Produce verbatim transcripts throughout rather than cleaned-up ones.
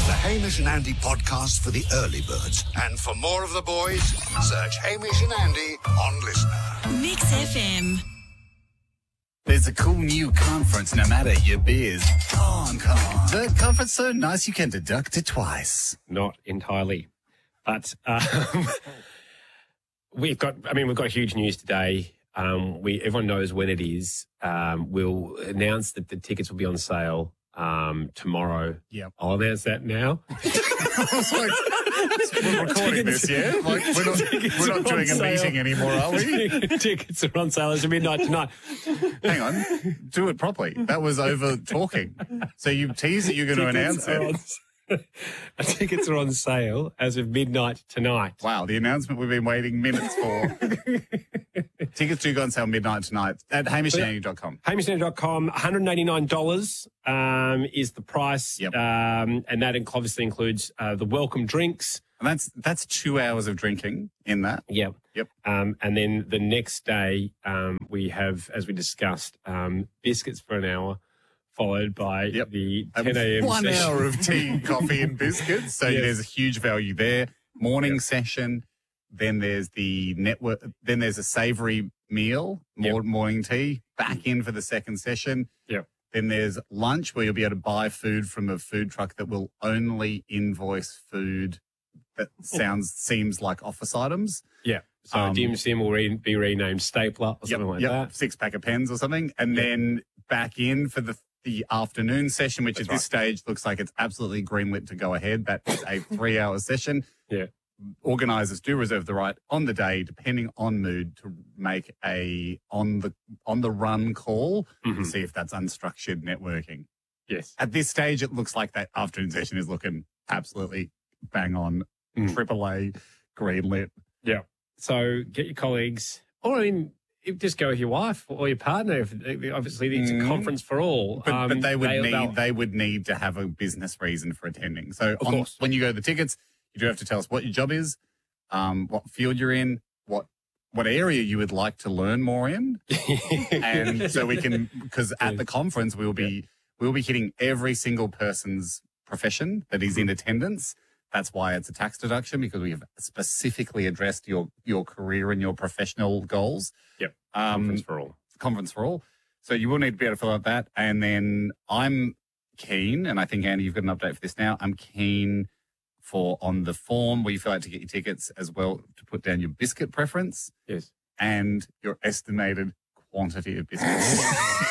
the Hamish and Andy podcast for the early birds. And for more of the boys, search Hamish and Andy on Listener. Mix F M. There's a cool new conference, no matter your biz. Con, con. The conference so nice you can deduct it twice. Not entirely. But um, we've got, I mean, we've got huge news today. Um, we Everyone knows when it is. Um, we'll announce that the tickets will be on sale um, tomorrow. Yep. I'll announce that now. I was like, we're recording this, yeah? Like, we're not, we're not doing a sale. meeting anymore, are we? Tickets are on sale as of midnight tonight. Hang on. Do it properly. That was over talking. So you tease that you're going to announce it. On, tickets are on sale as of midnight tonight. Wow, the announcement we've been waiting minutes for. Tickets do go on sale midnight tonight at hamish and andy dot com. hamish and andy dot com, one hundred eighty-nine dollars um, is the price. Yep. Um, and that obviously includes uh, the welcome drinks. And that's that's two hours of drinking in that. Yep. Yep. Um, and then the next day um, we have, as we discussed, um, biscuits for an hour, followed by Yep. the ten a.m. One session. hour of tea, coffee and biscuits. So Yes. there's a huge value there. Morning Yep. session. Then there's the network. Then there's a savoury meal, more Yep. morning tea. Back in for the second session. Yep. Then there's lunch where you'll be able to buy food from a food truck that will only invoice food that sounds seems like office items. Yeah. So Um, Dim Sim will re- be renamed Stapler or something like that. Six pack of pens or something. And Yep. then back in for the the afternoon session, which That's at this stage looks like it's absolutely greenlit to go ahead. That is a three hour session. Yeah. Organisers do reserve the right on the day, depending on mood, to make a on the on the run call Mhm. to see if that's unstructured networking. Yes. At this stage, it looks like that afternoon session is looking absolutely bang on, Mm. triple A, greenlit. Yeah. So get your colleagues, or I mean, if- just go with your wife or your partner. If, obviously, it's Mm. a conference for all. But, Um, but they would they'll- need they'll- they would need to have a business reason for attending. So Of on, course. when you go to the tickets, you do have to tell us what your job is, um, what field you're in, what what area you would like to learn more in, and so we can because at the conference we will be we will be hitting every single person's profession that is in attendance. That's why it's a tax deduction, because we have specifically addressed your your career and your professional goals. Yep. Um, Conference for all. conference for all. So you will need to be able to fill out that. And then I'm keen, and I think, Andy, you've got an update for this now. I'm keen for on the form where you fill out to get your tickets as well to put down your biscuit preference Yes. and your estimated quantity of biscuits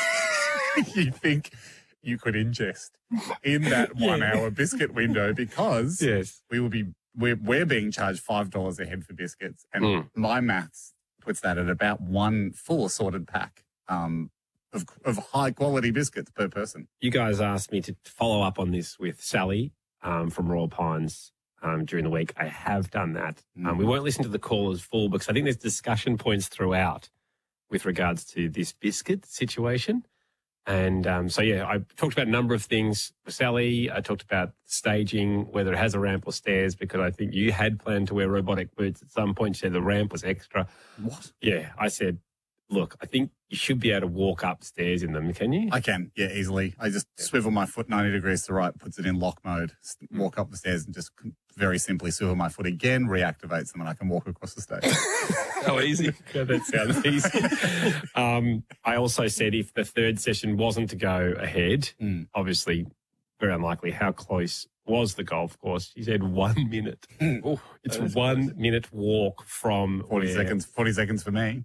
you think you could ingest in that one Yeah. hour biscuit window, because Yes. we will be we're, we're being charged five dollars a head for biscuits, and Mm. my maths puts that at about one full assorted pack um, of of high quality biscuits per person. You guys asked me to follow up on this with Sally um, from Royal Pines um, during the week. I have done that. Um, we won't listen to the callers full because I think there's discussion points throughout with regards to this biscuit situation. And um, so, yeah, I talked about a number of things with Sally. I talked about staging, whether it has a ramp or stairs, because I think you had planned to wear robotic boots at some point. You said the ramp was extra. What? Yeah, I said, look, I think you should be able to walk upstairs in them, can you? I can, yeah, easily. I just swivel my foot ninety degrees to the right, puts it in lock mode, s- walk up the stairs and just very simply swivel my foot again, reactivates them, and I can walk across the stage. How easy. God, that sounds easy. um, I also said if the third session wasn't to go ahead, Mm. obviously very unlikely, how close was the golf course? She said one minute. Oh, it's That is one minute walk from forty where- seconds, forty seconds for me.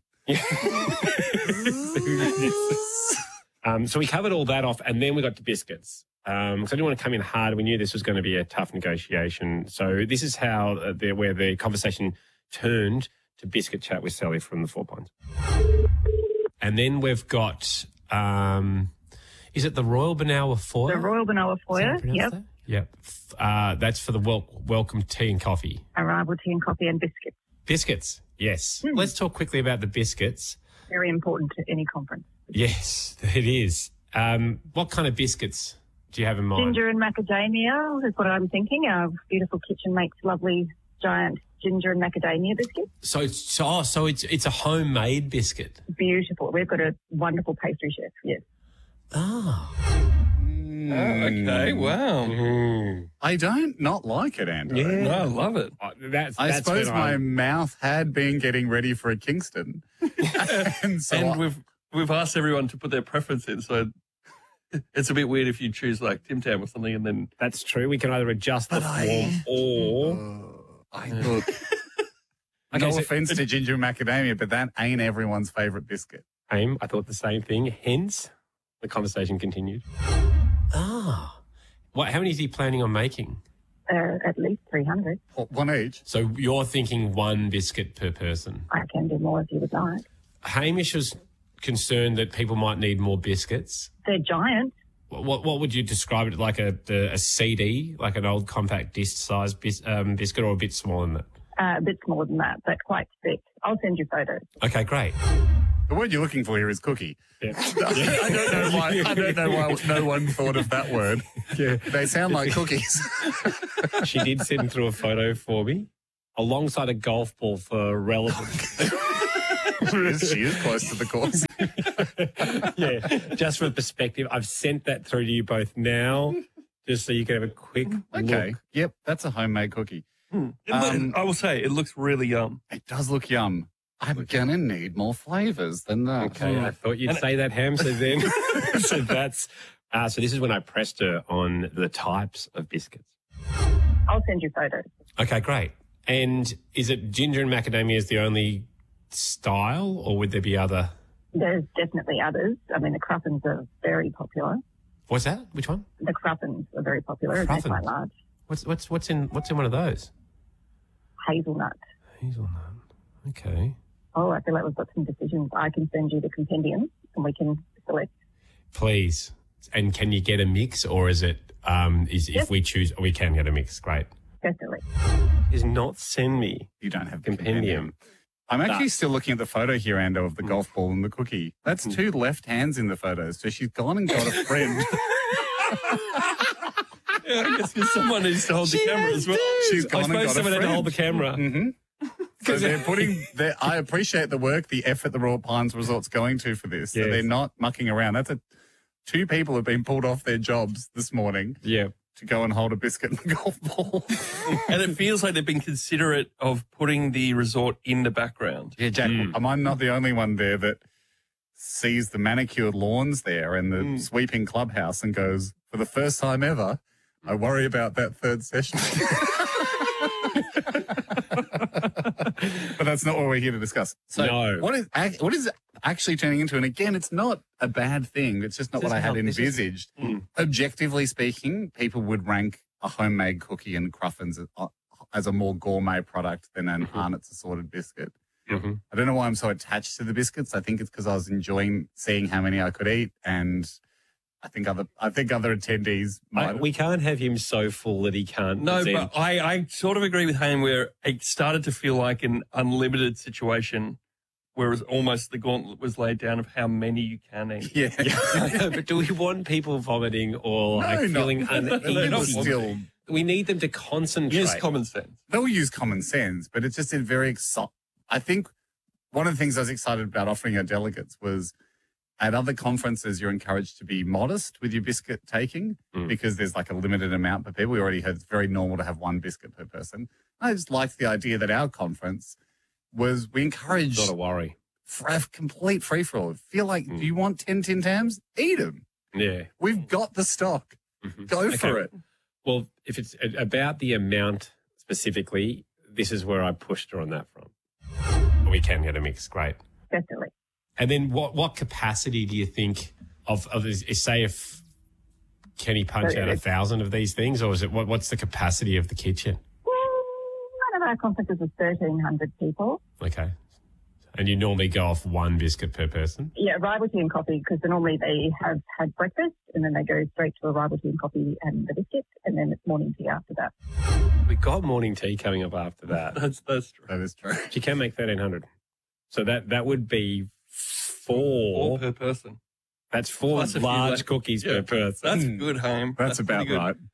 um, so we covered all that off, and then we got to biscuits. Um, because I didn't want to come in hard. We knew this was going to be a tough negotiation. So this is how uh, the, where the conversation turned to biscuit chat with Sally from the Four Pines. And then we've got, um, is it the Royal Benowa Foyer? The Royal Benowa Foyer, Is that how you yep. pronounce that? Yep. F- Uh, that's for the wel- welcome tea and coffee. Arrival tea and coffee and biscuits. Biscuits, yes. Mm. Let's talk quickly about the biscuits. Very important to any conference. Yes, it is. Um, what kind of biscuits do you have in mind? Ginger and macadamia is what I'm thinking. Our beautiful kitchen makes lovely giant ginger and macadamia biscuits. So, it's- so, oh, so it's it's a homemade biscuit. Beautiful. We've got a wonderful pastry chef, yes. Ah, Mm. Oh, okay, wow. Mm. I don't not like it, Ando. Yeah. No, I love it. Uh, That's, I that's suppose when my I- mouth had been getting ready for a Kingston. and so and I- we've we've asked everyone to put their preference in, so it's a bit weird if you choose like Tim Tam or something, and then That's true. We can either adjust the But form I- or. Uh, I look. Okay, no so- offense to ginger and macadamia, but that ain't everyone's favourite biscuit. Aim, I thought the same thing. Hence, the conversation continued. Ah. What, how many is he planning on making? Uh, at least three hundred. What, one each. So you're thinking one biscuit per person. I can do more if you would like. Hamish was concerned that people might need more biscuits. They're giant. What what, what would you describe it like a the, a C D, like an old compact disc size bis, um, biscuit, or a bit smaller than that? Uh, a bit smaller than that, but quite thick. I'll send you photos. Okay, great. The word you're looking for here is cookie. Yeah. I don't know why. I don't know why no one thought of that word. Yeah. They sound like cookies. She did send through a photo for me alongside a golf ball for relevance. she, is, she is close to the course. Yeah, just for perspective, I've sent that through to you both now, just so you can have a quick Okay. look. Yep, that's a homemade cookie. it look- Um, I will say it looks really yum. It does look yum. I'm gonna need more flavours than that. Okay, I thought you'd And- say that, Ham. So then, so that's uh, so. This is when I pressed her on the types of biscuits. I'll send you photos. Okay, great. And is it ginger and macadamia is the only style, or would there be other? There's definitely others. I mean, the cruffins are very popular. What's that? Which one? The cruffins are very popular and they're Cruffins? quite large. What's what's what's in what's in one of those? Hazelnut. Hazelnut. Okay. Oh, I feel like we've got some decisions. I can send you the compendium and we can select. Please. And can you get a mix, or is it um is if Yes. we choose we can get a mix? Great. Definitely. Is not send me You don't have the compendium. I'm actually That- still looking at the photo here, Ando, of the golf ball and the cookie. That's two left hands in the photos. So she's gone and got a friend. Yeah, I guess 'cause someone needs to hold the camera as well. She's I gone and suppose got a someone had to friend. hold the camera. Mm-hmm. So they're putting, their, I appreciate the work, the effort the Royal Pines Resort's going to for this. So Yes. they're not mucking around. That's a, two people have been pulled off their jobs this morning Yeah. to go and hold a biscuit and a golf ball. And it feels like they've been considerate of putting the resort in the background. Yeah, Jack, Mm. am I not the only one there that sees the manicured lawns there and the Mm. sweeping clubhouse and goes, for the first time ever, I worry about that third session. But that's not what we're here to discuss. So No. what is ac- what is it actually turning into? And again, it's not a bad thing. It's just not This what I is had not- this is- envisaged. Mm. Objectively speaking, people would rank a homemade cookie and cruffins as, as a more gourmet product than an Mm-hmm. Arnott's assorted biscuit. Mhm. I don't know why I'm so attached to the biscuits. I think it's because I was enjoying seeing how many I could eat, and I think other I think other attendees might. I, we can't have him so full that he can't. No, present. but I, I sort of agree with Hayne where it started to feel like an unlimited situation, whereas almost the gauntlet was laid down of how many you can eat. yeah, No, but do we want people vomiting or like No, not- feeling They're uneasy? not still. We need them to concentrate. Use common sense. They'll use common sense, but it's just a very exci- I think one of the things I was excited about offering our delegates was at other conferences, you're encouraged to be modest with your biscuit taking Mm. because there's like a limited amount per people. We already heard it's very normal to have one biscuit per person. I just liked the idea that our conference was we encouraged Not a worry. for a complete free for all. Feel like, Mm. do you want ten Tim Tams? Eat them. Yeah. We've got the stock. Mhm. Go for Okay. it. Well, if it's a- about the amount specifically, this is where I pushed her on that from. We can get a mix. Great. Definitely. And then what what capacity do you think of, of is, is say if Kenny punch out a thousand of these things, or is it what what's the capacity of the kitchen? Mm, One of our conferences is thirteen hundred people. Okay. And you normally go off one biscuit per person? Yeah, rival tea and coffee, because normally they have had breakfast and then they go straight to a rival tea and coffee and the biscuit, and then it's morning tea after that. We got morning tea coming up after that. That's that's true. That is true. You can make thirteen hundred. So that, that would be Four four. per person. That's four Plus a few large like- cookies Yeah. per person. That's Mm. good, Hayne. That's, about pretty good.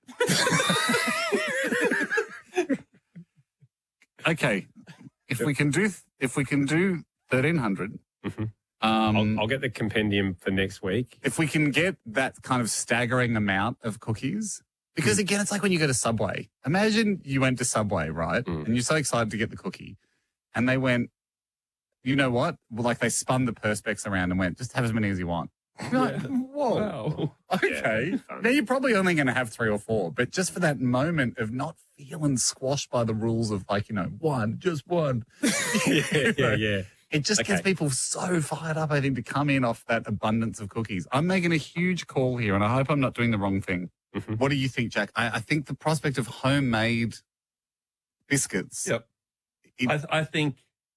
right. Okay. If we can do if we can do thirteen hundred, Mhm. Um, I'll, I'll get the compendium for next week. if we can get that kind of staggering amount of cookies, because again, it's like when you go to Subway. Imagine you went to Subway, right? Mm. And you're so excited to get the cookie. And they went, you know what? Well, like they spun the perspex around and went, just have as many as you want. You're like, whoa. Wow. Okay. Yeah, fun. Now you're probably only going to have three or four, but just for that moment of not feeling squashed by the rules of like, you know, one, just one. yeah, yeah, yeah. It just Okay. gets people so fired up, I think, to come in off that abundance of cookies. I'm making a huge call here, and I hope I'm not doing the wrong thing. Mhm. What do you think, Jack? I, I think the prospect of homemade biscuits. Yep. It- I, th- I think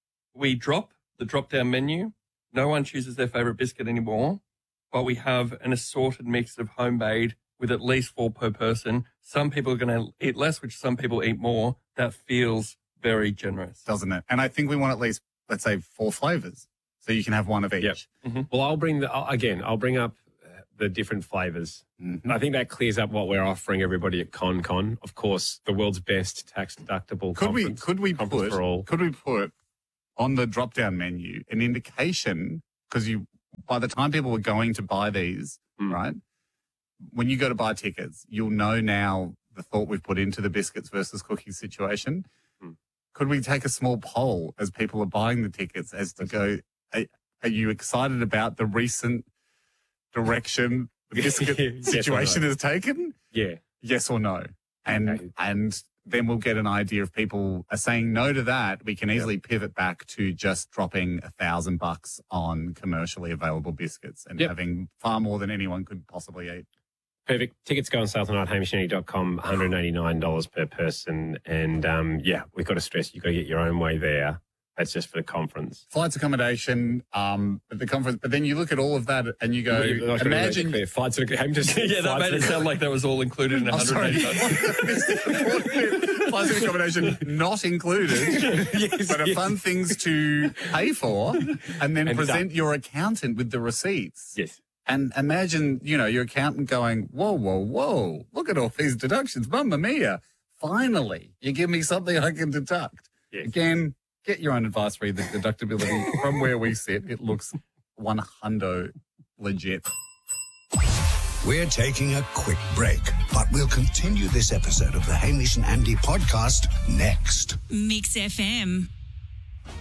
we drop the drop down menu. No one chooses their favorite biscuit anymore, but we have an assorted mix of homemade with at least four per person. Some people are going to eat less, which some people eat more. That feels very generous. doesn't it? And I think we want at least, let's say, four flavors. So you can have one of each. Yep. Well, I'll bring the, I'll- again, I'll bring up uh, the different flavors. Mhm. I think that clears up what we're offering everybody at ConCon. Of course, the world's best tax deductible Could we, conference. could we conference put, for all. could we put on the drop down menu an indication, because you, by the time people were going to buy these, Mm. right? When you go to buy tickets, you'll know now the thought we've put into the biscuits versus cookies situation. Mm. Could we take a small poll as people are buying the tickets as to go, are, are you excited about the recent direction the biscuit Yes or situation no? has taken? Yeah. Yes or no? And Okay. and then we'll get an idea if people are saying no to that. We can easily pivot back to just dropping a thousand bucks on commercially available biscuits and Yep. having far more than anyone could possibly eat. Perfect. Tickets go on sale tonight, hamish andy dot com, one hundred eighty-nine dollars per person. And um, yeah, we've got to stress you've got to get your own way there. That's just for the conference. Flights, accommodation, um, at the conference. But then you look at all of that and you go, Like, really imagine. clear. Flights are Hamish- yeah, that flights made it are- sound like that was all included in I'm sorry. one hundred eighty. Flights and accommodation not included, Yes, but are yes. fun things to pay for, and then And present done. your accountant with the receipts. Yes. And imagine, you know, your accountant going, whoa, whoa, whoa, look at all these deductions. Mamma mia. Finally, you give me something I can deduct. Yes. Again, get your own advice, read the deductibility. From where we sit, it looks one hundo legit. We're taking a quick break, but we'll continue this episode of the Hamish and Andy podcast next. Mix F M.